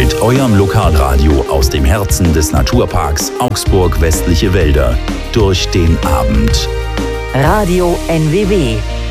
mit eurem Lokalradio aus dem Herzen des Naturparks Augsburg Westliche Wälder durch den Abend. Radio NWW